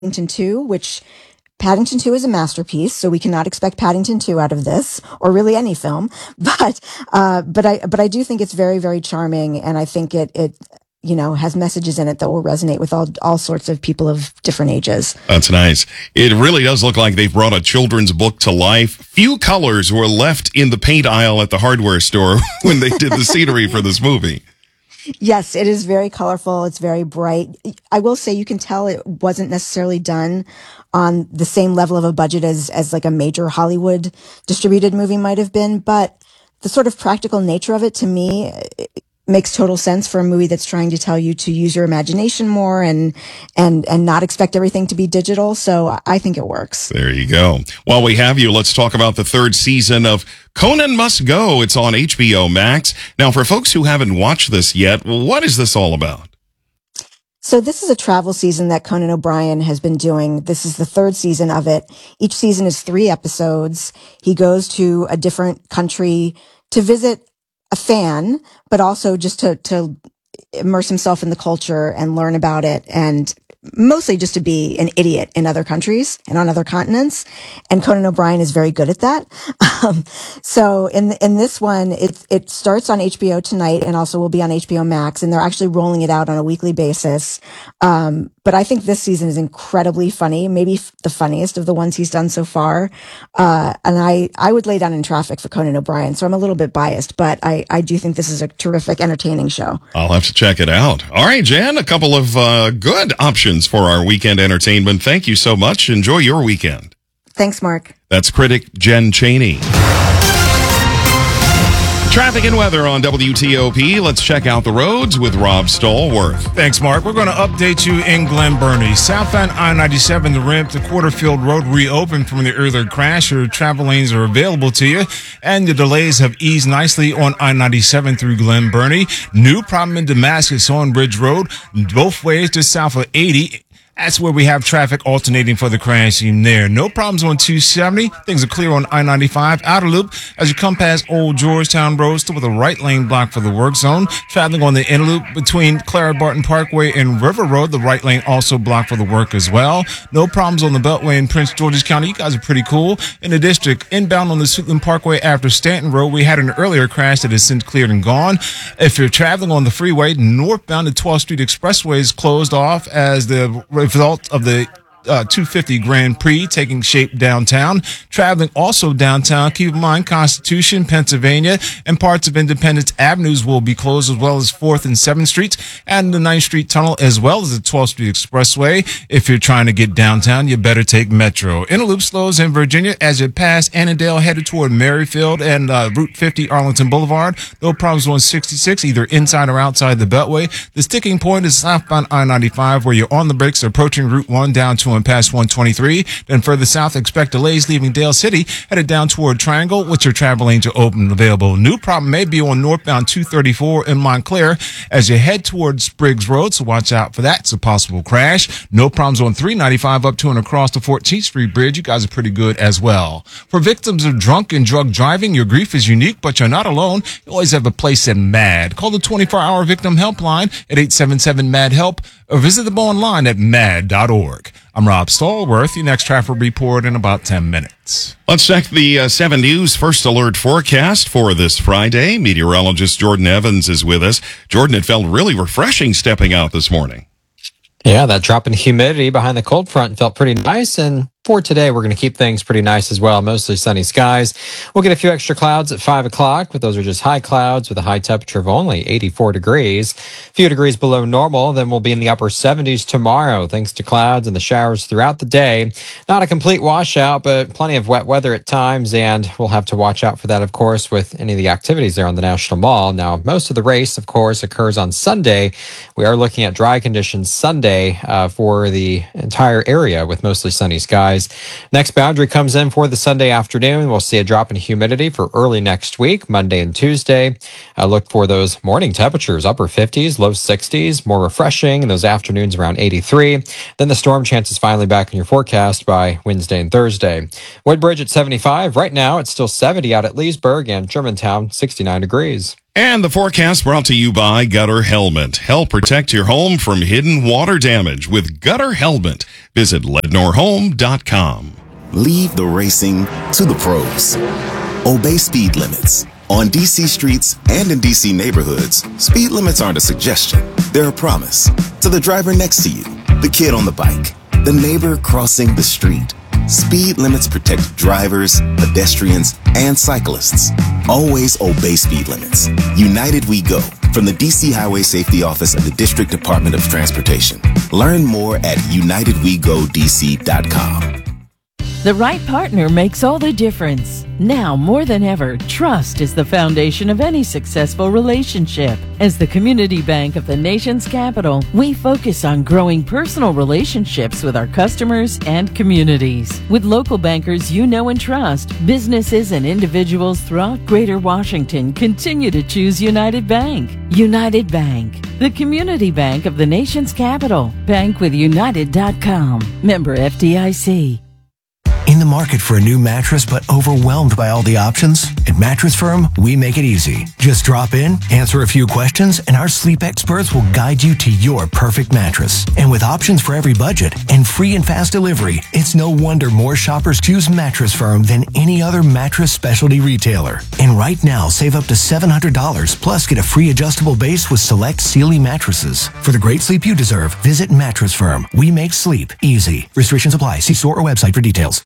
Paddington 2, which Paddington 2 is a masterpiece, so we cannot expect Paddington 2 out of this, or really any film. But I do think it's very, very charming, and I think it has messages in it that will resonate with all sorts of people of different ages. That's nice. It really does look like they've brought a children's book to life. Few colors were left in the paint aisle at the hardware store when they did the scenery for this movie. Yes, it is very colorful. It's very bright. I will say you can tell it wasn't necessarily done on the same level of a budget as like a major Hollywood distributed movie might have been, but the sort of practical nature of it, to me, it makes total sense for a movie that's trying to tell you to use your imagination more and not expect everything to be digital. So I think it works. There you go. While we have you, let's talk about the third season of Conan Must Go. It's on HBO Max. Now, for folks who haven't watched this yet, what is this all about? So this is a travel season that Conan O'Brien has been doing. This is the third season of it. Each season is 3 episodes. He goes to a different country to visit a fan, but also just to immerse himself in the culture and learn about it, and mostly just to be an idiot in other countries and on other continents. And Conan O'Brien is very good at that. So in this one, it starts on HBO tonight and also will be on HBO Max, and they're actually rolling it out on a weekly basis. But I think this season is incredibly funny, maybe the funniest of the ones he's done so far. And I would lay down in traffic for Conan O'Brien, so I'm a little bit biased, but I do think this is a terrific, entertaining show. I'll have to check it out. All right, Jan, a couple of good options for our weekend entertainment. Thank you so much. Enjoy your weekend. Thanks, Mark. That's critic Jen Chaney. Traffic and weather on WTOP. Let's check out the roads with Rob Stallworth. Thanks, Mark. We're going to update you in Glen Burnie. Southbound I-97, the ramp to Quarterfield Road reopened from the earlier crash. Your travel lanes are available to you, and the delays have eased nicely on I-97 through Glen Burnie. New problem in Damascus on Ridge Road, both ways to south of 80. That's where we have traffic alternating for the crashing there. No problems on 270. Things are clear on I-95 outer loop as you come past Old Georgetown Road, still with a right lane block for the work zone. Traveling on the inner loop between Clara Barton Parkway and River Road, the right lane also blocked for the work as well. No problems on the Beltway in Prince George's County. You guys are pretty cool. In the district, inbound on the Suitland Parkway after Stanton Road, we had an earlier crash that has since cleared and gone. If you're traveling on the freeway, northbound the 12th Street Expressway is closed off as the result of the 250 Grand Prix taking shape downtown. Traveling also downtown, keep in mind Constitution, Pennsylvania, and parts of Independence Avenues will be closed, as well as 4th and 7th Streets, and the 9th Street Tunnel, as well as the 12th Street Expressway. If you're trying to get downtown, you better take Metro. Inner loop slows in Virginia as you pass Annandale, headed toward Merrifield and Route 50 Arlington Boulevard. No problems on 66, either inside or outside the Beltway. The sticking point is southbound I-95, where you're on the brakes approaching Route 1 down to and past 123. Then further south, expect delays leaving Dale City, headed down toward Triangle, with your travel lanes are open and available. New problem may be on northbound 234 in Montclair as you head towards Spriggs Road, so watch out for that. It's a possible crash. No problems on 395 up to and across the 14th Street Bridge. You guys are pretty good as well. For victims of drunk and drug driving, your grief is unique, but you're not alone. You always have a place at MAD. Call the 24-hour victim helpline at 877-MAD-HELP or visit them online at mad.org. I'm Rob Stallworth. Your next traffic report in about 10 minutes. Let's check the 7 News First Alert forecast for this Friday. Meteorologist Jordan Evans is with us. Jordan, it felt really refreshing stepping out this morning. Yeah, that drop in humidity behind the cold front felt pretty nice, and for today, we're going to keep things pretty nice as well. Mostly sunny skies. We'll get a few extra clouds at 5 o'clock, but those are just high clouds with a high temperature of only 84 degrees. A few degrees below normal. Then we'll be in the upper 70s tomorrow, thanks to clouds and the showers throughout the day. Not a complete washout, but plenty of wet weather at times, and we'll have to watch out for that, of course, with any of the activities there on the National Mall. Now, most of the race, of course, occurs on Sunday. We are looking at dry conditions Sunday for the entire area with mostly sunny skies. Next boundary comes in for the Sunday afternoon. We'll see a drop in humidity for early next week, Monday and Tuesday. Look for those morning temperatures, upper 50s, low 60s, more refreshing, and those afternoons around 83. Then the storm chances finally back in your forecast by Wednesday and Thursday. Woodbridge at 75. Right now, it's still 70 out at Leesburg, and Germantown, 69 degrees. And the forecast brought to you by Gutter Helmet. Help protect your home from hidden water damage with Gutter Helmet. Visit LednoreHome.com. Leave the racing to the pros. Obey speed limits. On DC streets and in DC neighborhoods, speed limits aren't a suggestion. They're a promise. To the driver next to you, the kid on the bike, the neighbor crossing the street. Speed limits protect drivers, pedestrians, and cyclists. Always obey speed limits. United We Go, from the DC Highway Safety Office and the District Department of Transportation. Learn more at UnitedWeGoDC.com. The right partner makes all the difference. Now, more than ever, trust is the foundation of any successful relationship. As the community bank of the nation's capital, we focus on growing personal relationships with our customers and communities. With local bankers you know and trust, businesses and individuals throughout Greater Washington continue to choose United Bank. United Bank, the community bank of the nation's capital. Bankwithunited.com. Member FDIC. In the market for a new mattress but overwhelmed by all the options? At Mattress Firm, we make it easy. Just drop in, answer a few questions, and our sleep experts will guide you to your perfect mattress. And with options for every budget and free and fast delivery, it's no wonder more shoppers choose Mattress Firm than any other mattress specialty retailer. And right now, save up to $700, plus get a free adjustable base with select Sealy mattresses. For the great sleep you deserve, visit Mattress Firm. We make sleep easy. Restrictions apply. See store or website for details.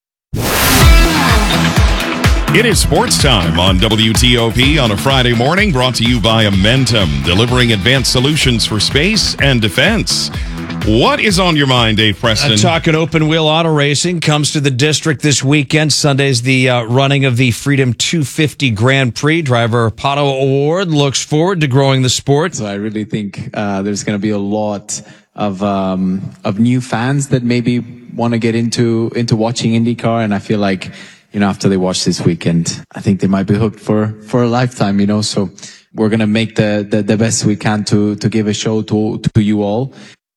It is sports time on WTOP on a Friday morning, brought to you by Amentum, delivering advanced solutions for space and defense. What is on your mind, Dave Preston? Talking open wheel auto racing comes to the district this weekend. Sunday's the running of the Freedom 250 Grand Prix. Driver Pato Award looks forward to growing the sport. So I really think there's going to be a lot of new fans that maybe want to get into watching IndyCar, and I feel like, after they watch this weekend, I think they might be hooked for a lifetime, so we're going to make the best we can to give a show to you all.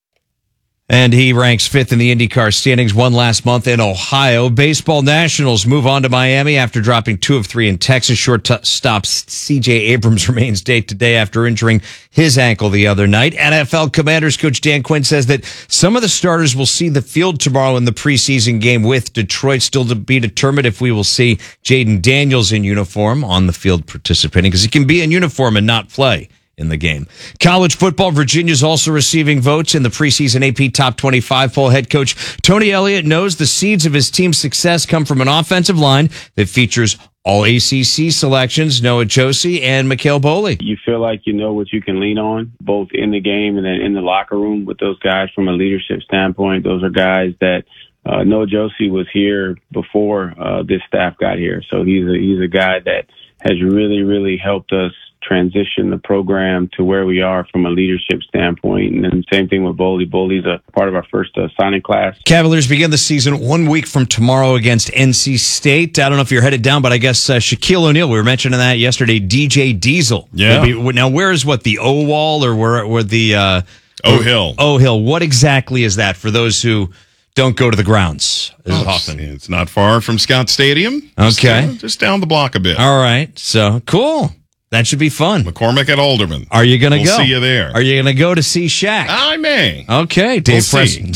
And he ranks 5th in the IndyCar standings, won last month in Ohio. Baseball Nationals move on to Miami after dropping 2 of 3 in Texas. Shortstop C.J. Abrams remains day-to-day after injuring his ankle the other night. NFL Commanders coach Dan Quinn says that some of the starters will see the field tomorrow in the preseason game with Detroit. Still to be determined if we will see Jaden Daniels in uniform on the field participating, because he can be in uniform and not play in the game. College football, Virginia's also receiving votes in the preseason AP Top 25 poll. Head coach Tony Elliott knows the seeds of his team's success come from an offensive line that features all ACC selections, Noah Josie and Mikhail Boley. You feel like you know what you can lean on, both in the game and then in the locker room with those guys from a leadership standpoint. Those are guys that Noah Josie was here before this staff got here. So he's a guy that has really, really helped us transition the program to where we are from a leadership standpoint. And then same thing with Boley. Boley's a part of our first signing class. Cavaliers begin the season 1 week from tomorrow against NC State. I don't know if you're headed down, but I guess Shaquille O'Neal, we were mentioning that yesterday, DJ Diesel. Yeah. Now, where is the O-Wall or where the... O-Hill. O-Hill. What exactly is that for those who don't go to the grounds as often? It's not far from Scott Stadium. Okay. Just down the block a bit. All right. So, cool. That should be fun. McCormick at Alderman. Are you going to go? We'll see you there. Are you going to go to see Shaq? I may. Okay. Dave We'll Preston,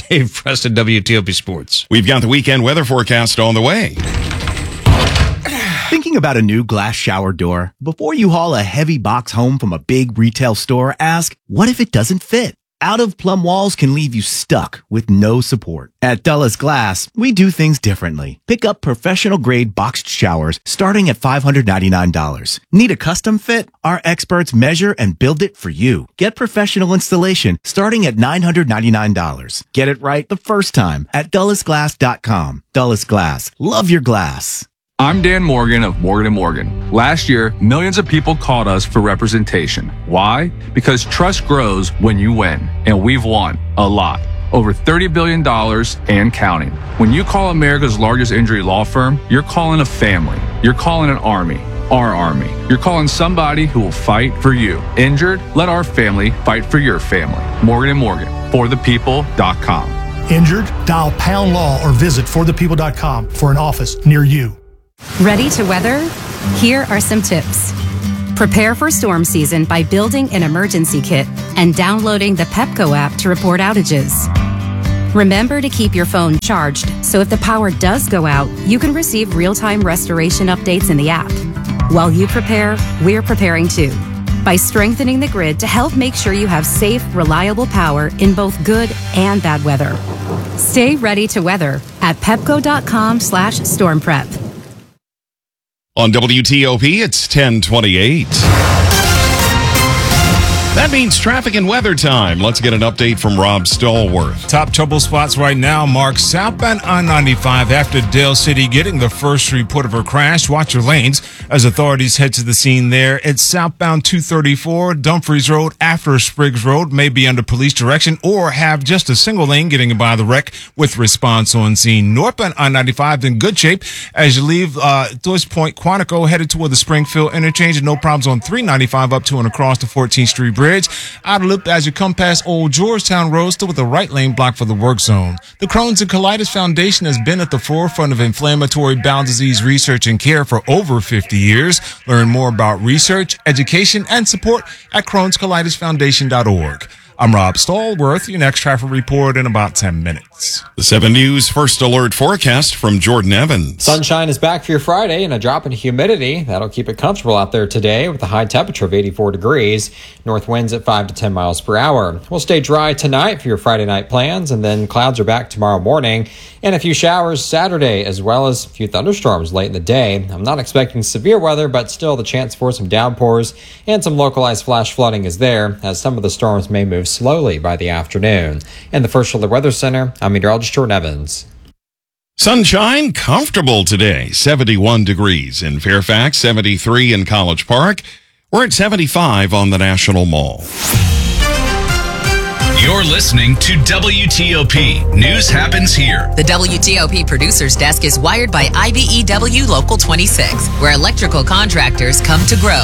WTOP Sports. We've got the weekend weather forecast on the way. Thinking about a new glass shower door? Before you haul a heavy box home from a big retail store, ask, what if it doesn't fit? Out-of-plumb walls can leave you stuck with no support. At Dulles Glass, we do things differently. Pick up professional-grade boxed showers starting at $599. Need a custom fit? Our experts measure and build it for you. Get professional installation starting at $999. Get it right the first time at DullesGlass.com. Dulles Glass. Love your glass. I'm Dan Morgan of Morgan & Morgan. Last year, millions of people called us for representation. Why? Because trust grows when you win, and we've won a lot. Over $30 billion and counting. When you call America's largest injury law firm, you're calling a family. You're calling an army. Our army. You're calling somebody who will fight for you. Injured? Let our family fight for your family. Morgan & Morgan. ForThePeople.com. Injured? Dial Pound Law or visit ForThePeople.com for an office near you. Ready to weather? Here are some tips. Prepare for storm season by building an emergency kit and downloading the Pepco app to report outages. Remember to keep your phone charged, so if the power does go out, you can receive real-time restoration updates in the app. While you prepare, we're preparing too, by strengthening the grid to help make sure you have safe, reliable power in both good and bad weather. Stay ready to weather at pepco.com/stormprep. On WTOP, it's 1028. That means traffic and weather time. Let's get an update from Rob Stallworth. Top trouble spots right now, Mark. Southbound I-95 after Dale City getting the first report of a crash. Watch your lanes as authorities head to the scene there. It's southbound 234 Dumfries Road after Spriggs Road may be under police direction or have just a single lane getting by the wreck with response on scene. Northbound I-95 in good shape as you leave Deutsche Point Quantico headed toward the Springfield interchange, and no problems on 395 up to and across the 14th Street Bridge. Out of loop as you come past Old Georgetown Road, still with the right lane blocked for the work zone. The Crohn's and Colitis Foundation has been at the forefront of inflammatory bowel disease research and care for over 50 years. Learn more about research, education, and support at Crohn'sColitisFoundation.org. I'm Rob Stallworth. Your next traffic report in about 10 minutes. The 7 News First Alert forecast from Jordan Evans. Sunshine is back for your Friday and a drop in humidity. That'll keep it comfortable out there today with a high temperature of 84 degrees. North winds at 5 to 10 miles per hour. We'll stay dry tonight for your Friday night plans, and then clouds are back tomorrow morning. And a few showers Saturday, as well as a few thunderstorms late in the day. I'm not expecting severe weather, but still the chance for some downpours and some localized flash flooding is there, as some of the storms may move slowly by the afternoon. In the First Alert Weather Center, I'm meteorologist Jordan Evans. Sunshine, comfortable today. 71 degrees in Fairfax, 73 in College Park. We're at 75 on the National Mall. You're listening to WTOP. News happens here. The WTOP Producers Desk is wired by IBEW Local 26, where electrical contractors come to grow.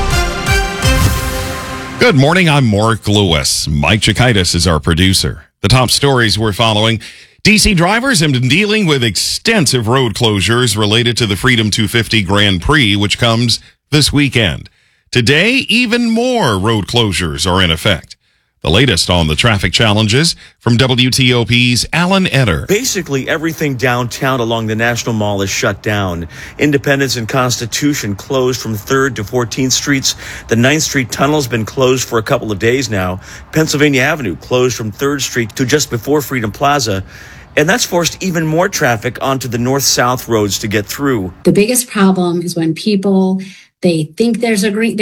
Good morning, I'm Mark Lewis. Mike Chikaitis is our producer. The top stories we're following. D.C. drivers have been dealing with extensive road closures related to the Freedom 250 Grand Prix, which comes this weekend. Today, even more road closures are in effect. The latest on the traffic challenges from WTOP's Alan Etter. Basically, everything downtown along the National Mall is shut down. Independence and Constitution closed from 3rd to 14th Streets. The 9th Street Tunnel's been closed for a couple of days now. Pennsylvania Avenue closed from 3rd Street to just before Freedom Plaza. And that's forced even more traffic onto the north-south roads to get through. The biggest problem is when people, they think there's a green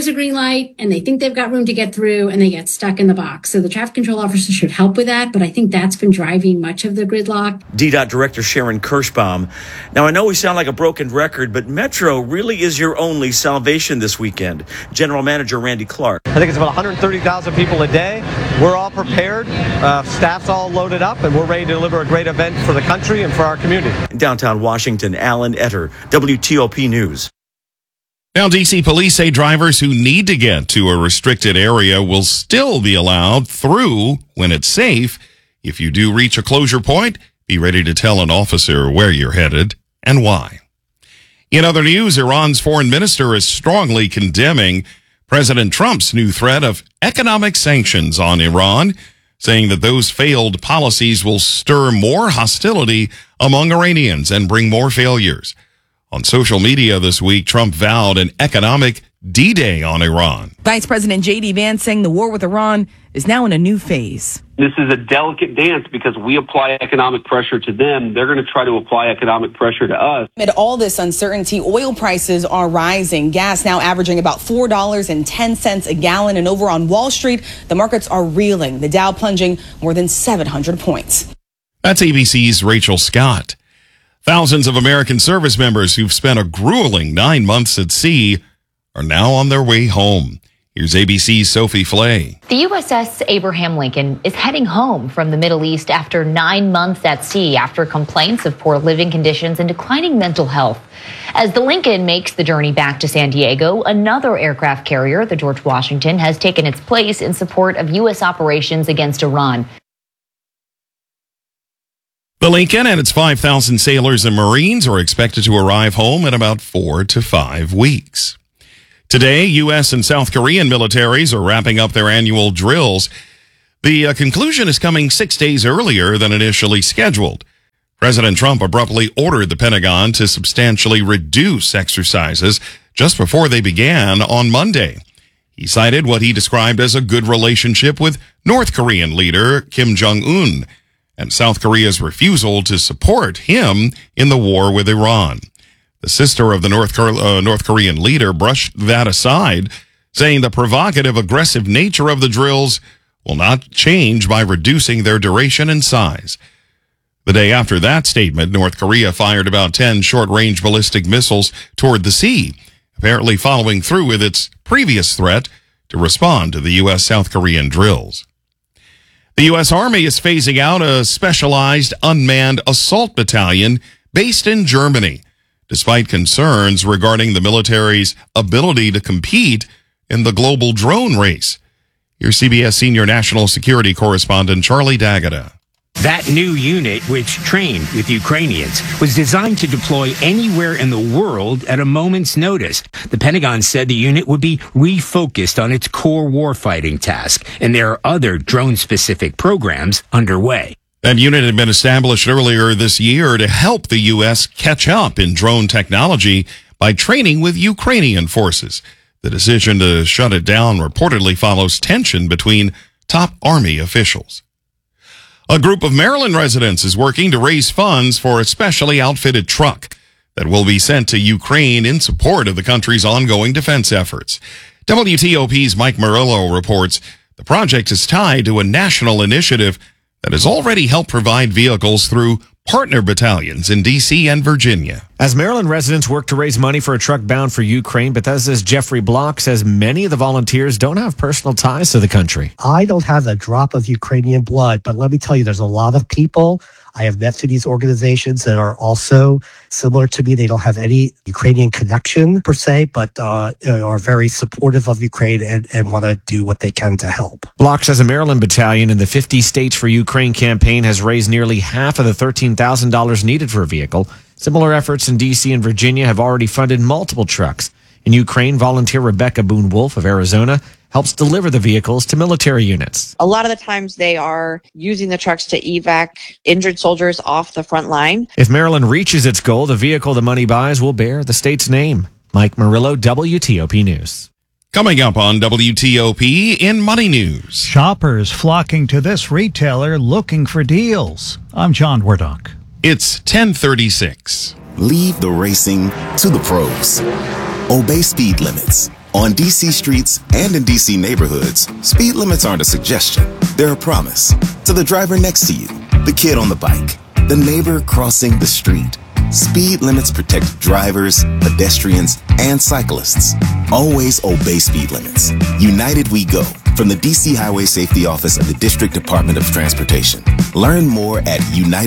light and they think they've got room to get through and they get stuck in the box. So the traffic control officers should help with that, but I think that's been driving much of the gridlock. DDOT Director Sharon Kirschbaum. Now, I know we sound like a broken record, but Metro really is your only salvation this weekend. General Manager Randy Clark. I think it's about 130,000 people a day. We're all prepared. Staff's all loaded up, and we're ready to deliver a great event for the country and for our community. In downtown Washington, Alan Etter, WTOP News. Now, D.C. police say drivers who need to get to a restricted area will still be allowed through when it's safe. If you do reach a closure point, be ready to tell an officer where you're headed and why. In other news, Iran's foreign minister is strongly condemning President Trump's new threat of economic sanctions on Iran, saying that those failed policies will stir more hostility among Iranians and bring more failures. On social media this week, Trump vowed an economic D-Day on Iran. Vice President J.D. Vance saying the war with Iran is now in a new phase. This is a delicate dance because we apply economic pressure to them. They're going to try to apply economic pressure to us. Amid all this uncertainty, oil prices are rising. Gas now averaging about $4.10 a gallon. And over on Wall Street, the markets are reeling. The Dow plunging more than 700 points. That's ABC's Rachel Scott. Thousands of American service members who've spent a grueling 9 months at sea are now on their way home. Here's ABC's Sophie Flay. The USS Abraham Lincoln is heading home from the Middle East after 9 months at sea after complaints of poor living conditions and declining mental health. As the Lincoln makes the journey back to San Diego, another aircraft carrier, the George Washington, has taken its place in support of U.S. operations against Iran. The Lincoln and its 5,000 sailors and Marines are expected to arrive home in about 4 to 5 weeks. Today, U.S. and South Korean militaries are wrapping up their annual drills. The conclusion is coming 6 days earlier than initially scheduled. President Trump abruptly ordered the Pentagon to substantially reduce exercises just before they began on Monday. He cited what he described as a good relationship with North Korean leader Kim Jong-un and South Korea's refusal to support him in the war with Iran. The sister of the North Korean leader brushed that aside, saying the provocative, aggressive nature of the drills will not change by reducing their duration and size. The day after that statement, North Korea fired about 10 short-range ballistic missiles toward the sea, apparently following through with its previous threat to respond to the U.S. South Korean drills. The U.S. Army is phasing out a specialized unmanned assault battalion based in Germany, despite concerns regarding the military's ability to compete in the global drone race. Your CBS senior national security correspondent, Charlie D'Agata. That new unit, which trained with Ukrainians, was designed to deploy anywhere in the world at a moment's notice. The Pentagon said the unit would be refocused on its core warfighting task, and there are other drone-specific programs underway. That unit had been established earlier this year to help the U.S. catch up in drone technology by training with Ukrainian forces. The decision to shut it down reportedly follows tension between top Army officials. A group of Maryland residents is working to raise funds for a specially outfitted truck that will be sent to Ukraine in support of the country's ongoing defense efforts. WTOP's Mike Murillo reports the project is tied to a national initiative that has already helped provide vehicles through partner battalions in D.C. and Virginia. As Maryland residents work to raise money for a truck bound for Ukraine, Bethesda's Jeffrey Block says many of the volunteers don't have personal ties to the country. I don't have a drop of Ukrainian blood, but let me tell you, there's a lot of people I have met through these organizations that are also similar to me. They don't have any Ukrainian connection per se, but are very supportive of Ukraine and want to do what they can to help. Block says a Maryland battalion in the 50 States for Ukraine campaign has raised nearly half of the $13,000 needed for a vehicle. Similar efforts in D.C. and Virginia have already funded multiple trucks. In Ukraine, volunteer Rebecca Boone-Wolf of Arizona helps deliver the vehicles to military units. A lot of the times they are using the trucks to evac injured soldiers off the front line. If Maryland reaches its goal, the vehicle the money buys will bear the state's name. Mike Murillo, WTOP News. Coming up on WTOP in Money News. Shoppers flocking to this retailer looking for deals. I'm John Wardock. It's 10:36. Leave the racing to the pros. Obey speed limits. On DC streets and in DC neighborhoods, speed limits aren't a suggestion. They're a promise. To the driver next to you, the kid on the bike, the neighbor crossing the street. Speed limits protect drivers, pedestrians, and cyclists. Always obey speed limits. United We Go, from the DC Highway Safety Office of the District Department of Transportation. Learn more at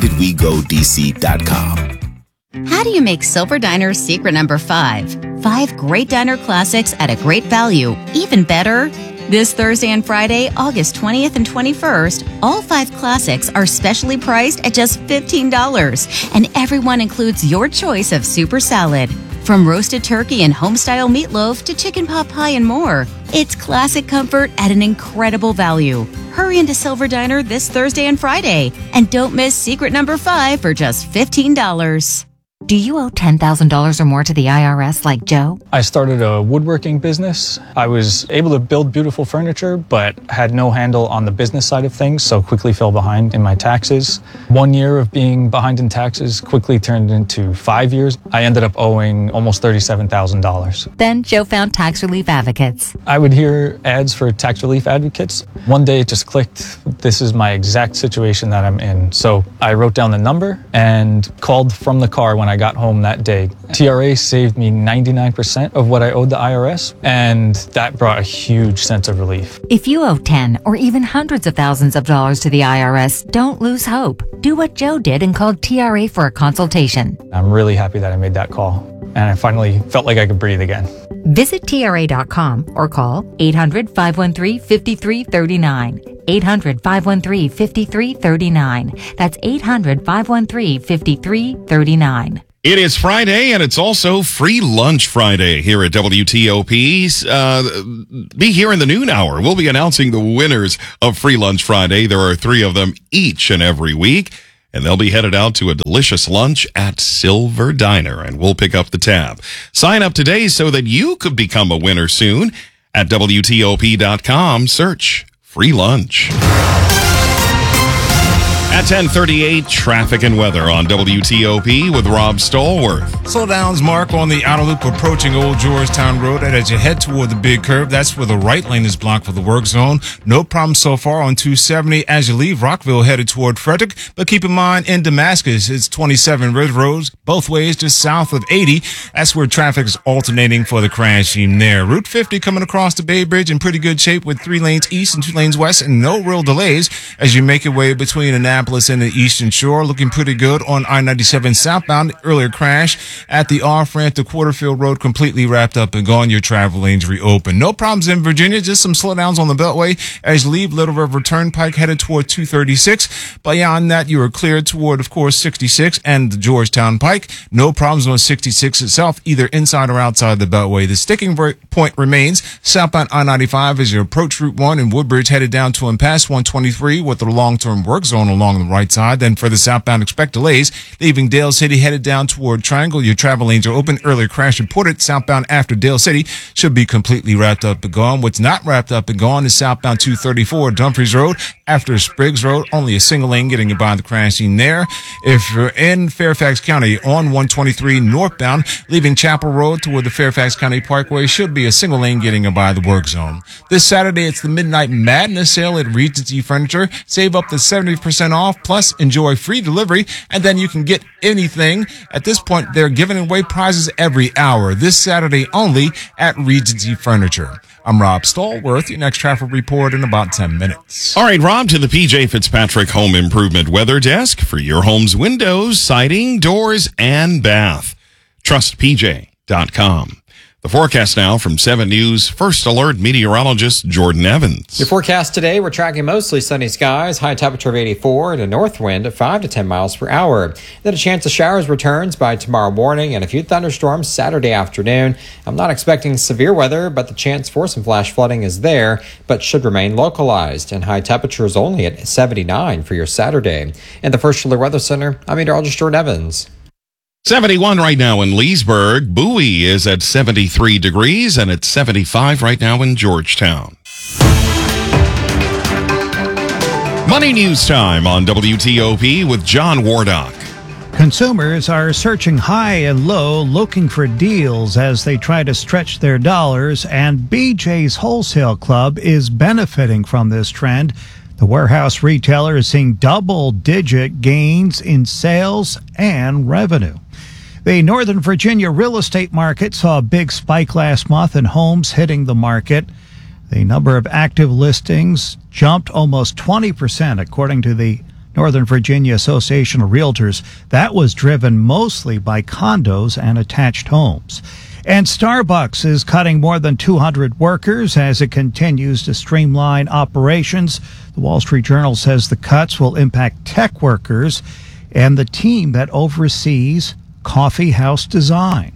unitedwegodc.com. How do you make Silver Diner's secret number 5? 5 great diner classics at a great value. Even better, this Thursday and Friday, August 20th and 21st, all 5 classics are specially priced at just $15. And everyone includes your choice of super salad. From roasted turkey and home-style meatloaf to chicken pot pie and more. It's classic comfort at an incredible value. Hurry into Silver Diner this Thursday and Friday. And don't miss secret number 5 for just $15. Do you owe $10,000 or more to the IRS like Joe? I started a woodworking business. I was able to build beautiful furniture, but had no handle on the business side of things, so quickly fell behind in my taxes. 1 year of being behind in taxes quickly turned into 5 years. I ended up owing almost $37,000. Then Joe found Tax Relief Advocates. I would hear ads for Tax Relief Advocates. One day it just clicked. This is my exact situation that I'm in. So I wrote down the number and called from the car when I got home that day. TRA saved me 99% of what I owed the IRS, and that brought a huge sense of relief. If you owe 10 or even hundreds of thousands of dollars to the IRS, don't lose hope. Do what Joe did and call TRA for a consultation. I'm really happy that I made that call, and I finally felt like I could breathe again. Visit TRA.com or call 800-513-5339. 800-513-5339. That's 800-513-5339. It is Friday, and it's also Free Lunch Friday here at WTOP. Be here in the noon hour. We'll be announcing the winners of Free Lunch Friday. There are 3 of them each and every week, and they'll be headed out to a delicious lunch at Silver Diner, and we'll pick up the tab. Sign up today so that you could become a winner soon at WTOP.com. Search Free Lunch. At 10:38, traffic and weather on WTOP with Rob Stallworth. Slowdowns mark on the outer loop approaching Old Georgetown Road, and as you head toward the big curve, that's where the right lane is blocked for the work zone. No problem so far on 270 as you leave Rockville headed toward Frederick, but keep in mind in Damascus, it's 27 red roads both ways just south of 80. That's where traffic is alternating for the crash scene there. Route 50 coming across the Bay Bridge in pretty good shape with 3 lanes east and 2 lanes west, and no real delays as you make your way between Annapolis and the Eastern Shore. Looking pretty good on I-97 southbound. Earlier crash at the off-ramp to Quarterfield Road completely wrapped up and gone. Your travel lanes reopened. No problems in Virginia, just some slowdowns on the Beltway as you leave Little River Turnpike headed toward 236. Beyond that, you are cleared toward, of course, 66 and the Georgetown Pike. No problems on 66 itself, either inside or outside the Beltway. The sticking point remains southbound I-95 as you approach Route 1 in Woodbridge headed down to and past 123 with the long-term work zone along the right side. Then for the southbound, expect delays leaving Dale City headed down toward Triangle. Your travel lanes are open. Earlier crash reported southbound after Dale City should be completely wrapped up and gone. What's not wrapped up and gone is southbound 234 Dumfries Road after Spriggs Road. Only a single lane getting you by the crash scene there. If you're in Fairfax County on 123 northbound leaving Chapel Road toward the Fairfax County Parkway, should be a single lane getting you by the work zone. This Saturday, it's the Midnight Madness sale at Regency Furniture. Save up to 70% off, plus enjoy free delivery, and then you can get anything. At this point, they're giving away prizes every hour. This Saturday only at Regency Furniture. I'm Rob Stallworth. Your next traffic report in about 10 minutes. All right, Rob, to the PJ Fitzpatrick Home Improvement Weather Desk for your home's windows, siding, doors, and bath. TrustPJ.com. The forecast now from 7 News First Alert meteorologist Jordan Evans. Your forecast today, we're tracking mostly sunny skies, high temperature of 84 and a north wind at 5 to 10 miles per hour. Then a chance of showers returns by tomorrow morning and a few thunderstorms Saturday afternoon. I'm not expecting severe weather, but the chance for some flash flooding is there, but should remain localized. And high temperatures only at 79 for your Saturday. In the First Alert Weather Center, I'm meteorologist Jordan Evans. 71 right now in Leesburg. Bowie is at 73 degrees, and it's 75 right now in Georgetown. Money News Time on WTOP with John Wardock. Consumers are searching high and low, looking for deals as they try to stretch their dollars, and BJ's Wholesale Club is benefiting from this trend. The warehouse retailer is seeing double-digit gains in sales and revenue. The Northern Virginia real estate market saw a big spike last month in homes hitting the market. The number of active listings jumped almost 20%, according to the Northern Virginia Association of Realtors. That was driven mostly by condos and attached homes. And Starbucks is cutting more than 200 workers as it continues to streamline operations. The Wall Street Journal says the cuts will impact tech workers and the team that oversees coffee house design.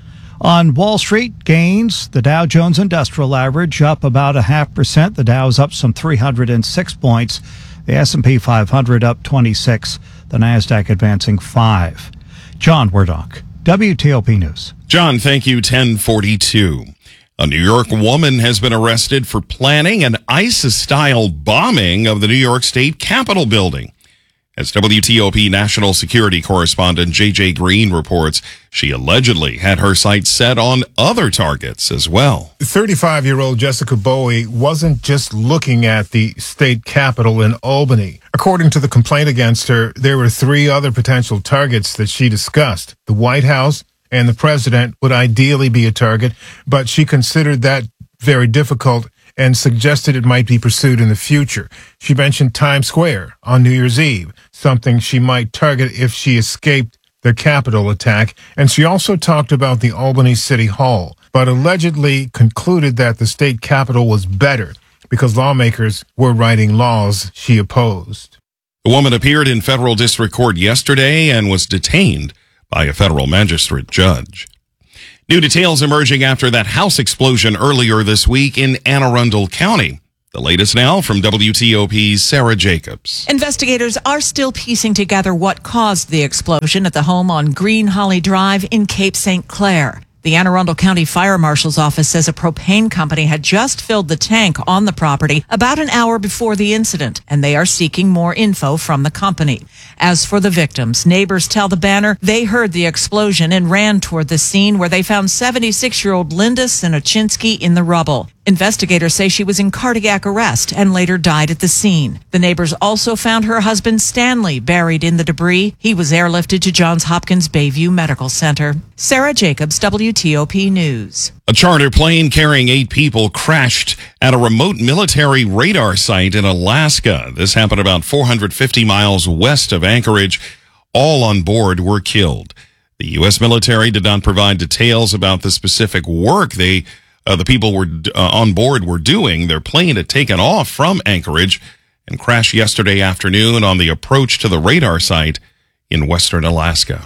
On Wall Street, gains, the Dow Jones Industrial Average up about 0.5%. The Dow's up some 306 points. The S&P 500 up 26. The Nasdaq advancing 5. John Wardock, WTOP News. John, thank you. 1042. A New York woman has been arrested for planning an ISIS-style bombing of the New York State Capitol building. As WTOP national security correspondent J.J. Green reports, she allegedly had her sights set on other targets as well. 35-year-old Jessica Bowie wasn't just looking at the state capitol in Albany. According to the complaint against her, there were 3 other potential targets that she discussed. The White House and the president would ideally be a target, but she considered that very difficult and suggested it might be pursued in the future. She mentioned Times Square on New Year's Eve, something she might target if she escaped the Capitol attack, and she also talked about the Albany City Hall, but allegedly concluded that the state capitol was better because lawmakers were writing laws she opposed. The woman appeared in federal district court yesterday and was detained by a federal magistrate judge. New details emerging after that house explosion earlier this week in Anne Arundel County. The latest now from WTOP's Sarah Jacobs. Investigators are still piecing together what caused the explosion at the home on Green Holly Drive in Cape St. Clair. The Anne Arundel County Fire Marshal's office says a propane company had just filled the tank on the property about an hour before the incident, and they are seeking more info from the company. As for the victims, neighbors tell the Banner they heard the explosion and ran toward the scene where they found 76-year-old Linda Sinochinsky in the rubble. Investigators say she was in cardiac arrest and later died at the scene. The neighbors also found her husband Stanley buried in the debris. He was airlifted to Johns Hopkins Bayview Medical Center. Sarah Jacobs, WTOP News. A charter plane carrying 8 people crashed at a remote military radar site in Alaska. This happened about 450 miles west of Anchorage. All on board were killed. The U.S. military did not provide details about the specific work the people were on board were doing. Their plane had taken off from Anchorage and crashed yesterday afternoon on the approach to the radar site in western Alaska.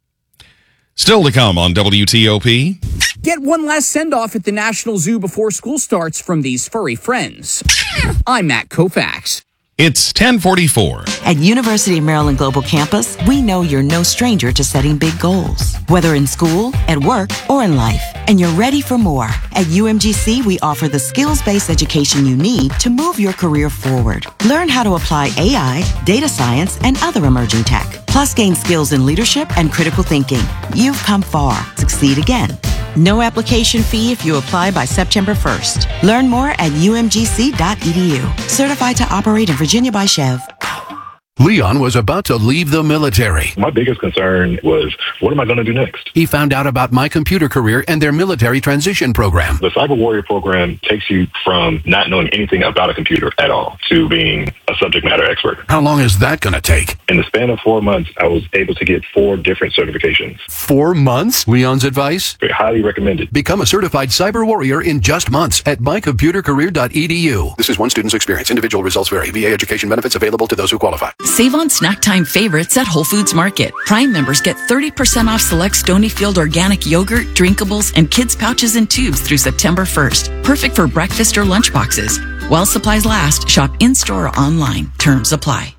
Still to come on WTOP. Get one last send-off at the National Zoo before school starts from these furry friends. I'm Matt Koufax. It's 10:44. At University of Maryland Global Campus, we know you're no stranger to setting big goals, whether in school, at work, or in life, and you're ready for more. At UMGC, we offer the skills-based education you need to move your career forward. Learn how to apply AI, data science, and other emerging tech, plus gain skills in leadership and critical thinking. You've come far. Succeed again. No application fee if you apply by September 1st. Learn more at umgc.edu. Certified to operate in Virginia by Chev. Leon was about to leave the military. My biggest concern was, what am I going to do next? He found out about My Computer Career and their military transition program. The Cyber Warrior program takes you from not knowing anything about a computer at all to being a subject matter expert. How long is that going to take? In the span of 4 months, I was able to get 4 different certifications. 4 months? Leon's advice? Very highly recommended. Become a certified cyber warrior in just months at mycomputercareer.edu. This is one student's experience. Individual results vary. VA education benefits available to those who qualify. Save on snack time favorites at Whole Foods Market. Prime members get 30% off select Stonyfield organic yogurt, drinkables, and kids' pouches and tubes through September 1st. Perfect for breakfast or lunch boxes. While supplies last, shop in-store or online. Terms apply.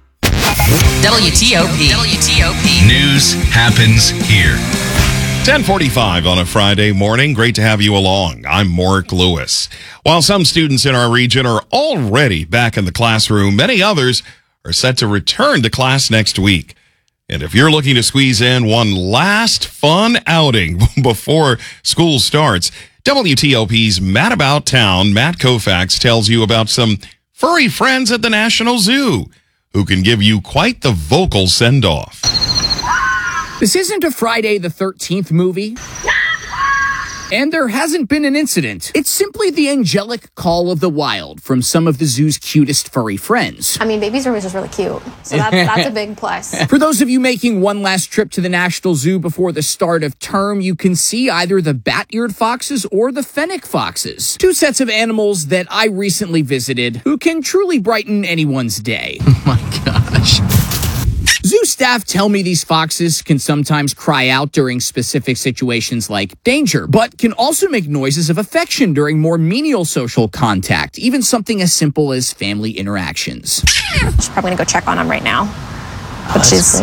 WTOP. News happens here. 10:45 on a Friday morning. Great to have you along. I'm Mark Lewis. While some students in our region are already back in the classroom, many others are set to return to class next week. And if you're looking to squeeze in one last fun outing before school starts, WTOP's Matt About Town, Matt Koufax, tells you about some furry friends at the National Zoo who can give you quite the vocal send-off. This isn't a Friday the 13th movie. And there hasn't been an incident. It's simply the angelic call of the wild from some of the zoo's cutest furry friends. I mean, Baby's room is just really cute. So that's a big plus. For those of you making one last trip to the National Zoo before the start of term, you can see either the bat-eared foxes or the fennec foxes. 2 sets of animals that I recently visited who can truly brighten anyone's day. Oh my gosh. Zoo staff tell me these foxes can sometimes cry out during specific situations like danger, but can also make noises of affection during more menial social contact, even something as simple as family interactions. She's probably gonna go check on him right now. But It's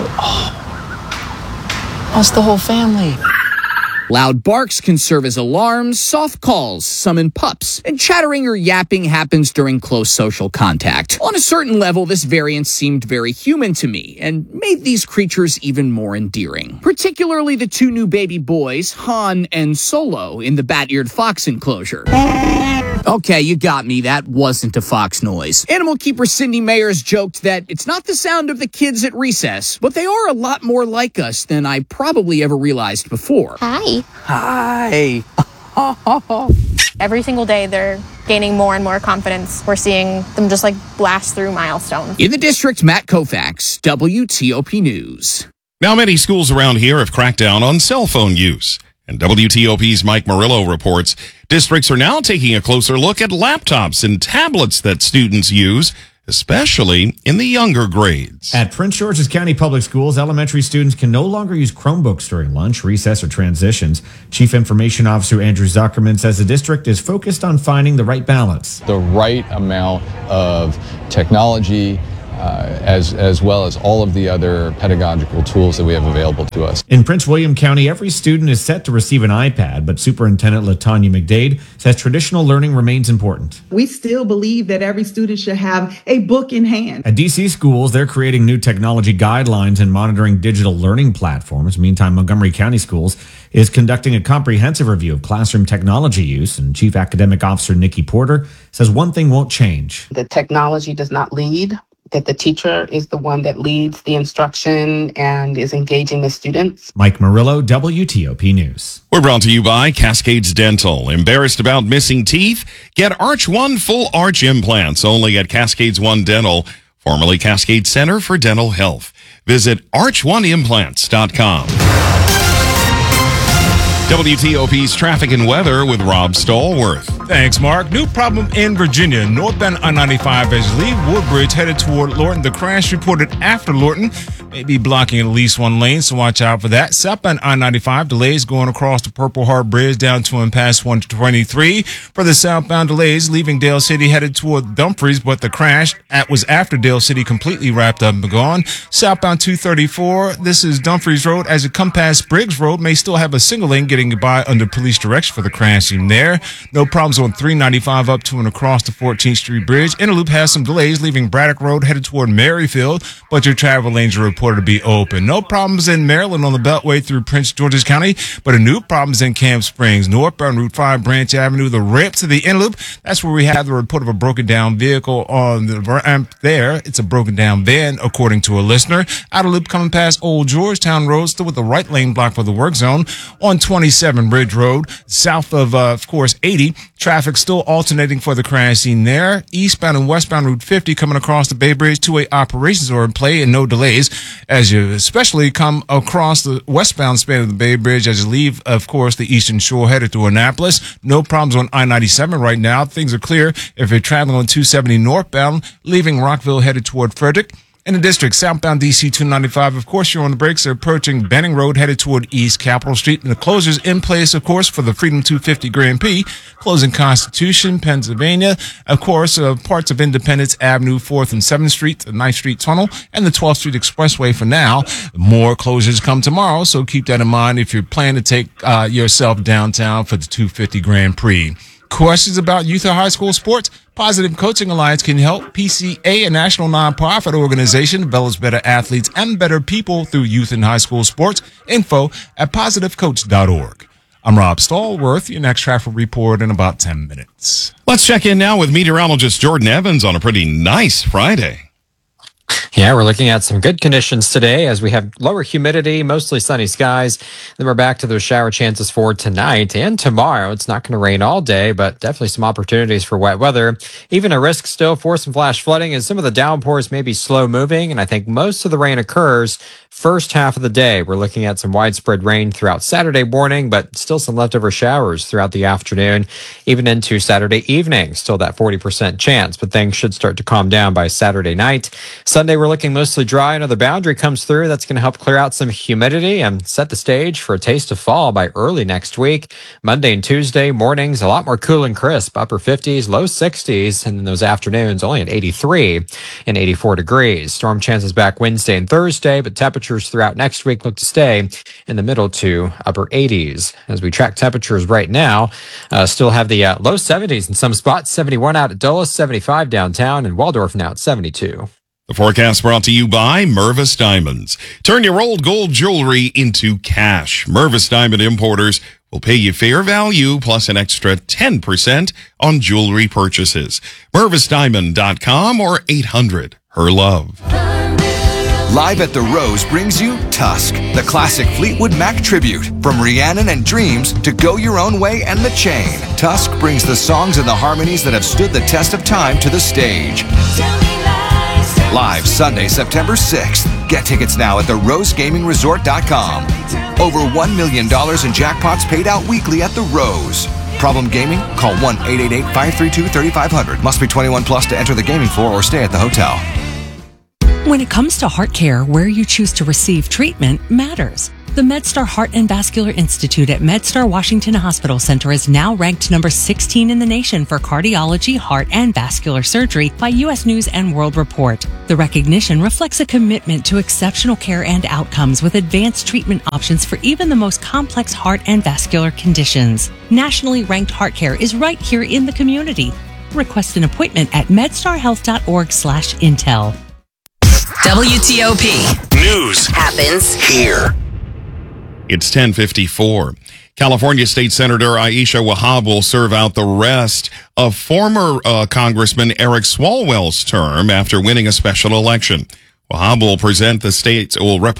the whole family. Loud barks can serve as alarms, soft calls summon pups, and chattering or yapping happens during close social contact. On a certain level, this variance seemed very human to me and made these creatures even more endearing. Particularly the 2 new baby boys, Han and Solo, in the bat-eared fox enclosure. Okay, you got me. That wasn't a fox noise. Animal keeper Cindy Mayers joked that it's not the sound of the kids at recess, but they are a lot more like us than I probably ever realized before. Hi. Hi. Every single day, they're gaining more and more confidence. We're seeing them just blast through milestones. In the district, Matt Koufax, WTOP News. Now, many schools around here have cracked down on cell phone use. And WTOP's Mike Murillo reports districts are now taking a closer look at laptops and tablets that students use especially in the younger grades. At Prince George's County Public Schools, elementary students can no longer use Chromebooks during lunch, recess, or transitions. Chief Information Officer Andrew Zuckerman says the district is focused on finding the right balance. The right amount of technology, as well as all of the other pedagogical tools that we have available to us. In Prince William County, every student is set to receive an iPad, but Superintendent LaTanya McDade says traditional learning remains important. We still believe that every student should have a book in hand. At DC schools, they're creating new technology guidelines and monitoring digital learning platforms. Meantime, Montgomery County Schools is conducting a comprehensive review of classroom technology use, and Chief Academic Officer Nikki Porter says one thing won't change. The technology does not lead, that the teacher is the one that leads the instruction and is engaging the students. Mike Murillo, WTOP News. We're brought to you by Cascades Dental. Embarrassed about missing teeth? Get Arch One full arch implants only at Cascades One Dental, formerly Cascade Center for Dental Health. Visit arch1implants.com. WTOP's traffic and weather with Rob Stallworth. Thanks, Mark. New problem in Virginia. Northbound I-95 as you leave Woodbridge headed toward Lorton. The crash reported after Lorton may be blocking at least one lane, so watch out for that. Southbound I-95 delays going across the Purple Heart Bridge down to and past 123. For the southbound delays, leaving Dale City headed toward Dumfries, but the crash was after Dale City completely wrapped up and gone. Southbound 234, this is Dumfries Road. As you come past Briggs Road, may still have a single lane getting by under police direction for the crashing there. No problems on 395 up to and across the 14th Street Bridge. Interloop has some delays leaving Braddock Road headed toward Maryfield, but your travel lanes are reported to be open. No problems in Maryland on the Beltway through Prince George's County, but a new problems in Camp Springs. Northbound Route 5 Branch Avenue, the ramp to the Interloop. That's where we have the report of a broken down vehicle on the ramp there. It's a broken down van, according to a listener. Outer loop coming past Old Georgetown Road, still with the right lane blocked for the work zone. On 27 Ridge Road, south of course, 80. Traffic still alternating for the crash scene there. Eastbound and westbound Route 50 coming across the Bay Bridge. Two-way operations are in play and no delays as you especially come across the westbound span of the Bay Bridge as you leave, of course, the Eastern Shore headed to Annapolis. No problems on I-97 right now. Things are clear if you're traveling on 270 northbound, leaving Rockville headed toward Frederick. In the district, southbound DC 295, of course, you're on the brakes. They're approaching Benning Road, headed toward East Capitol Street. And the closures in place, of course, for the Freedom 250 Grand Prix, closing Constitution, Pennsylvania. Of course, parts of Independence Avenue, 4th and 7th Street, the 9th Street Tunnel, and the 12th Street Expressway for now. More closures come tomorrow, so keep that in mind if you're planning to take yourself downtown for the 250 Grand Prix. Questions about youth or high school sports? Positive Coaching Alliance can help. PCA, a national nonprofit organization, develops better athletes and better people through youth and high school sports. Info at positivecoach.org. I'm Rob Stallworth. Your next traffic report in about 10 minutes. Let's check in now with meteorologist Jordan Evans on a pretty nice Friday. Yeah, we're looking at some good conditions today as we have lower humidity, mostly sunny skies. Then we're back to those shower chances for tonight and tomorrow. It's not going to rain all day, but definitely some opportunities for wet weather. Even a risk still for some flash flooding as some of the downpours may be slow moving. And I think most of the rain occurs first half of the day. We're looking at some widespread rain throughout Saturday morning, but still some leftover showers throughout the afternoon, even into Saturday evening. Still that 40% chance, but things should start to calm down by Saturday night. Sunday, we're looking mostly dry. Another boundary comes through. That's going to help clear out some humidity and set the stage for a taste of fall by early next week. Monday and Tuesday mornings, a lot more cool and crisp, upper 50s, low 60s, and then those afternoons only at 83 and 84 degrees. Storm chances back Wednesday and Thursday, but temperatures throughout next week look to stay in the middle to upper 80s. As we track temperatures right now, still have the low 70s in some spots, 71 out at Dulles, 75 downtown, and Waldorf now at 72. The forecast brought to you by Mervis Diamonds. Turn your old gold jewelry into cash. Mervis Diamond Importers will pay you fair value plus an extra 10% on jewelry purchases. MervisDiamond.com or 800-HER-LOVE. Live at the Rose brings you Tusk, the classic Fleetwood Mac tribute. From Rhiannon and Dreams to Go Your Own Way and The Chain, Tusk brings the songs and the harmonies that have stood the test of time to the stage. Live Sunday, September 6th. Get tickets now at therosegamingresort.com. Over $1 million in jackpots paid out weekly at the Rose. Problem gaming? Call 1-888-532-3500. Must be 21 plus to enter the gaming floor or stay at the hotel. When it comes to heart care, where you choose to receive treatment matters. The MedStar Heart and Vascular Institute at MedStar Washington Hospital Center is now ranked number 16 in the nation for cardiology, heart, and vascular surgery by U.S. News and World Report. The recognition reflects a commitment to exceptional care and outcomes with advanced treatment options for even the most complex heart and vascular conditions. Nationally ranked heart care is right here in the community. Request an appointment at medstarhealth.org/intel. WTOP. News happens here. It's 10:54. California State Senator Aisha Wahab will serve out the rest of former Congressman Eric Swalwell's term after winning a special election. Wahab will represent the state's